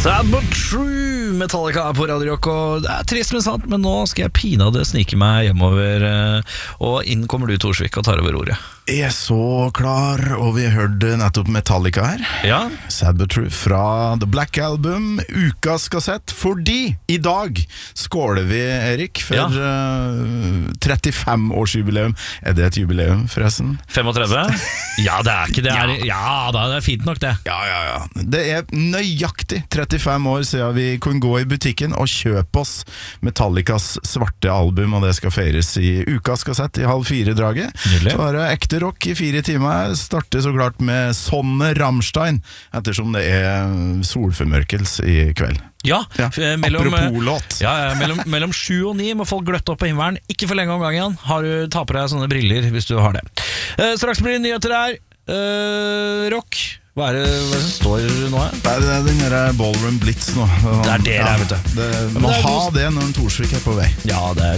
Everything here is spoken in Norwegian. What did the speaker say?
Sad but true, Metallica på Radio Rock. Og det trist, men sant, men nå skal jeg pinadø snike meg hjemover. Og inn kommer du, Torsvik, og tar over ordet. Jeg er så klar, og vi hørte nettopp Metallica her. Ja. Sad but true fra The Black Album, ukas kassett. Fordi i dag skåler vi, Erik, for 35-årsjubileum. Er det et jubileum, forresten? 35? Ja, det er ikke det. Ja, da er det fint nok, det. Ja. Det er nøyaktig 35 år siden vi kunne gå i butikken og kjøpe oss Metallicas svarte album, og det skal feires i ukas kassett i 3:30-draget. Så var det ekte rock i 4 timer. Starter så klart med Sonne Rammstein, ettersom det er solformørkelse i kveld. Ja, apropos låt. Mellom 7 og 9 må folk gløtte opp på himmelen. Ikke for lenge om gangen. Ta på deg sånne briller hvis du har det. Straks blir det nyheter her. Rock. Hva er det som står nå her? Det er den der Ballroom Blitz nå. Det er det, vet du. Må ha det når en Torsvik er på vei. Ja, det er